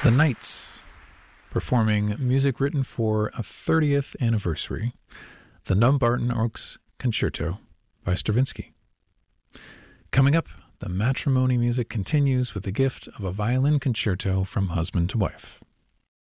The Knights, performing music written for a 30th anniversary, the Dumbarton Oaks Concerto by Stravinsky. Coming up, the matrimony music continues with the gift of a violin concerto from husband to wife.